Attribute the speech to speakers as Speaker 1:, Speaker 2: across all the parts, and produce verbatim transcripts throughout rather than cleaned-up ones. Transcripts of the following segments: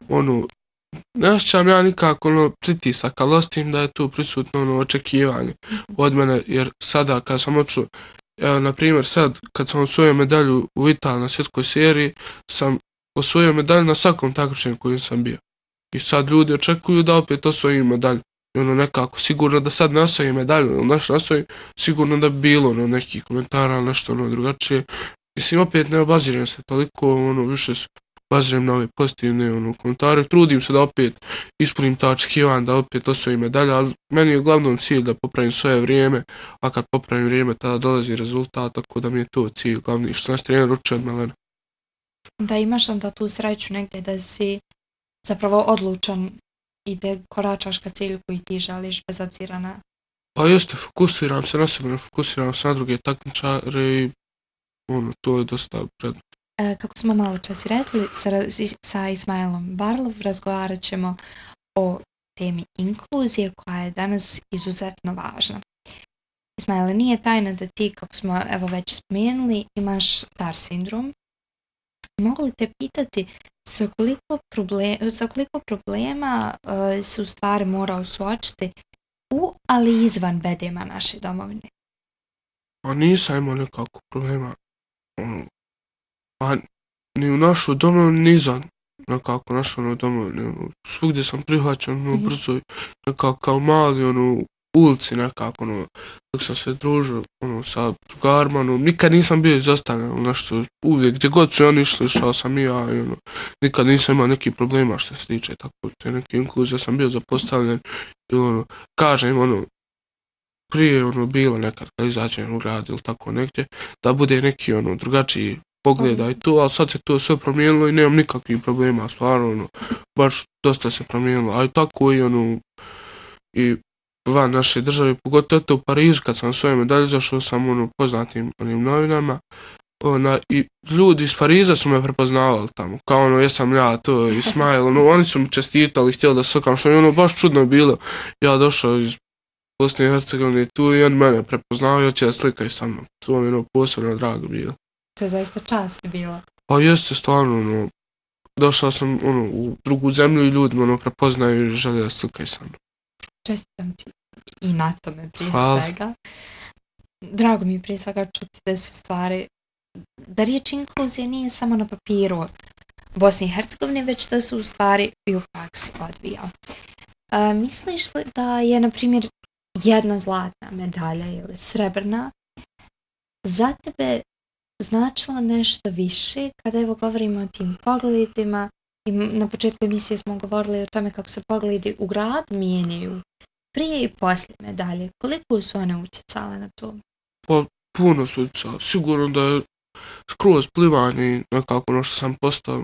Speaker 1: ono, ne osjećam ja nikako ono pritisak, ali osjetim da je tu prisutno ono očekivanje od mene, jer sada kad sam očuo, ja, na primjer sad kad sam osvojio medalju u Italiji na svjetskoj seriji, sam osvojio medalju na svakom takmičenju kojim sam bio. I sad ljudi očekuju da opet osvojim medalju. I ono nekako, sigurno da sad ne osvojim medalju, ili nešto osvojim, sigurno da bi bilo ono neki komentara, nešto ono drugačije. Mislim, opet ne obaziram se toliko, ono više se obaziram na ove pozitivne ono, komentare. Trudim se da opet ispunim ta očekivanja, da opet osvojim medalju, ali meni je uglavnom cilj da popravim svoje vrijeme, a kad popravim vrijeme tada dolazi rezultat, tako da mi je to cilj glavni, što nas trener uči od malena.
Speaker 2: Da imaš onda tu sreću negdje da si zapravo odlučan i da koračaš ka cilju koji ti želiš bez obzira na...
Speaker 1: Pa jeste, fokusiram se na sebe, ne fokusiram se na druge takmičare i ono, to je dosta predno.
Speaker 2: E, kako smo malo čas rekli, sa, sa Ismailom Barlov razgovarat ćemo o temi inkluzije koja je danas izuzetno važna. Ismaile, nije tajna da ti, kako smo evo već spomenuli, imaš Dar sindrom. Mogu li te pitati sa koliko, problem, sa koliko problema uh, se u stvari morao suočiti u, ali izvan bedema naše domovine?
Speaker 1: Pa nisam imao nekako problema. Ono, pa ni u našu domovinu, ni izvan nekako našu domovinu. Ono, svugdje sam prihvaćen ono, mm-hmm. brzo, nekako kao mali, ono, ulici nekako, ono, dok sam se družio ono, sa drugarima, ono, nikad nisam bio izostavljen, ono, što uvijek, gdje god su oni išli, šao sam i ja, i, ono, nikad nisam imao nekih problema što se tiče, tako, te neke inkluzije sam bio zapostavljen, i, ono, kažem, ono, prije, ono, bilo nekad, kad izađem u grad ili tako negdje, da bude neki, ono, drugačiji pogleda i to, ali sad se to sve promijenilo i nemam nikakvih problema, stvarno, ono, baš dosta se promijenilo, ali tako i, ono, i van naše države, pogotovo to u Parizu, kad sam svoje medalje izašao sam ono, poznatim onim novinama, ona, i ljudi iz Pariza su me prepoznavali tamo, kao ono, jesam ja, to Ismail, ono, oni su mi čestitali, htjeli da slikam, što je ono, baš čudno bilo, ja došao iz Bosne i Hercegovine tu i on mene prepoznao i hoće da slikaju sa mnom, to mi je ono, posebno drago bilo.
Speaker 2: To je zaista čast bila.
Speaker 1: Pa jeste, stvarno, ono, došao sam ono, u drugu zemlju i ljudi me ono, prepoznaju i žele da slikaju sa mnom.
Speaker 2: Čestitam ti i na tome prije
Speaker 1: Hvala.
Speaker 2: svega. Drago mi je prije svega čuti da su stvari, da riječ inkluzije nije samo na papiru Bosne i Hercegovine, već da su u stvari i u praksi odvijao. E, misliš li da je, na primjer, jedna zlatna medalja ili srebrna za tebe značila nešto više kada evo govorimo o tim pogledima i na početku emisije smo govorili o tome kako se pogledi u gradu mijenjaju prije i poslije medalje. Koliko su one utjecale na to?
Speaker 1: Pa puno su utjecale. Sigurno da je skroz plivanje i nekako ono što sam postao,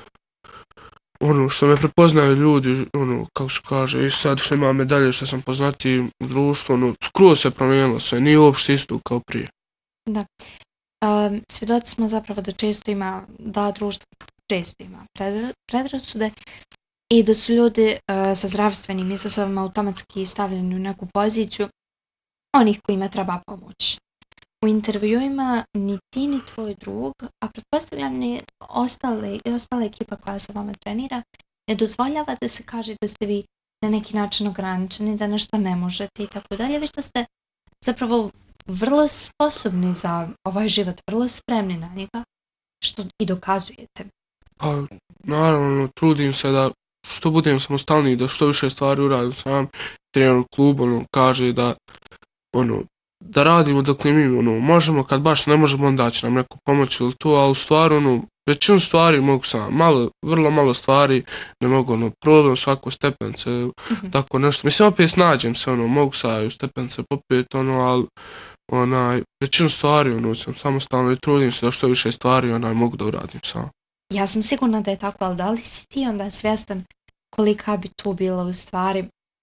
Speaker 1: ono što me prepoznaju ljudi, ono kako se kaže, i sad što ima medalje što sam poznati u društvu, ono skroz se promijenilo sve, nije uopšte isto kao prije.
Speaker 2: Da. Um, svjedoci smo zapravo da često ima, da društvo često ima predrasude i da su ljudi uh, sa zdravstvenim izazovima automatski stavljeni u neku poziciju onih kojima treba pomoć. U intervjuima ni ti ni tvoj drug, a pretpostavljam ni ostale, i ostale ekipa koja se vama trenira, ne dozvoljava da se kaže da ste vi na neki način ograničeni, da nešto ne možete i tako dalje, već da ste zapravo vrlo sposobni za ovaj život, vrlo spremni na njega, što i dokazujete.
Speaker 1: Pa naravno, trudim se da što budem samostalniji, da što više stvari uradim sam. Trener klub ono, kaže da ono, da radimo dok ne mi ono, možemo, kad baš ne možemo, onda će nam neko pomoći ili to, ali u stvari ono, većinu stvari mogu sam, malo, vrlo malo stvari, ne mogu ono, problem svako stepence, mm-hmm. tako nešto. Mislim, opet snađem se, ono, mogu sam stepence popet, ono, ali onaj, većinu stvari, ono, sam samostalno i trudim se da što više stvari, onaj, mogu da uradim sam.
Speaker 2: Ja sam sigurna da je tako, ali da li si ti onda svjestan kolika bi tu bila u stvari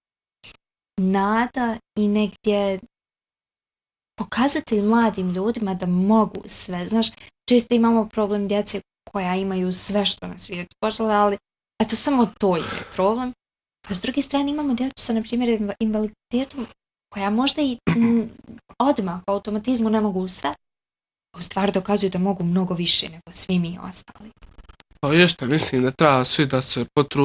Speaker 2: nada i negdje pokazatelj mladim ljudima da mogu sve. Znaš, često imamo problem djece koja imaju sve što na svijetu požele, ali eto samo to je problem. A s druge strane imamo djecu sa, na primjer, invaliditetom koja možda i m, odmah po automatizmu ne mogu sve, a u stvari dokazuju da mogu mnogo više nego svi mi ostali.
Speaker 1: Pa jeste, mislim da treba svi da se potrude